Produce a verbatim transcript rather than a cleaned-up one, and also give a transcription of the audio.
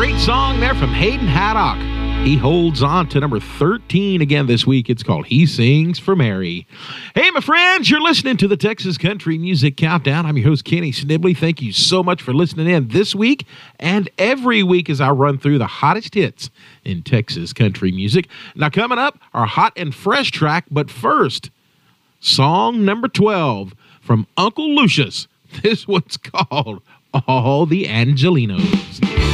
Great song there from Hayden Haddock. He holds on to number thirteen again this week. It's called He Sings for Mary. Hey, my friends, you're listening to the Texas Country Music Countdown. I'm your host, Kenny Snibley. Thank you so much for listening in this week and every week as I run through the hottest hits in Texas country music. Now, coming up, our hot and fresh track, but first, song number twelve from Uncle Lucius. This one's called All the Angelinos.